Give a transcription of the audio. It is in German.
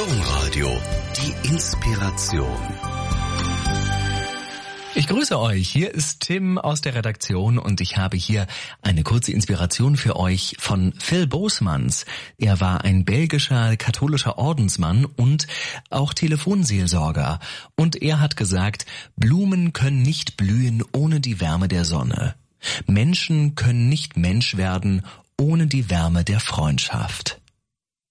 Domradio, die Inspiration. Ich grüße euch. Hier ist Tim aus der Redaktion und ich habe hier eine kurze Inspiration für euch von Phil Boosmans. Er war ein belgischer katholischer Ordensmann und auch Telefonseelsorger. Und er hat gesagt, Blumen können nicht blühen ohne die Wärme der Sonne. Menschen können nicht Mensch werden ohne die Wärme der Freundschaft.